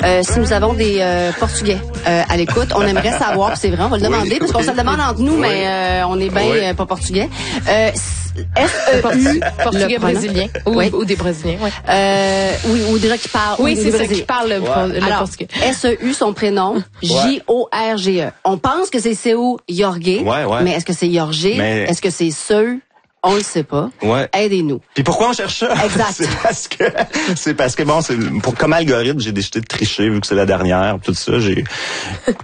si nous avons des Portugais à l'écoute, on aimerait savoir, puis c'est vrai, on va le demander, parce qu'on se le demande entre nous, mais on est bien pas portugais. S-E-U, portugais brésilien ou des Brésiliens. Oui, ou des gens qui parlent. Oui, c'est ça qui parle le portugais. S-E-U, son prénom, J-O-R-G-E. On pense que c'est Seu Jorge, mais est-ce que c'est Jorge? Est-ce que c'est Seu? On le sait pas. Aidez-nous. Puis pourquoi on cherche ça? Exact. c'est parce que bon, comme algorithme, j'ai décidé de tricher vu que c'est la dernière, tout ça.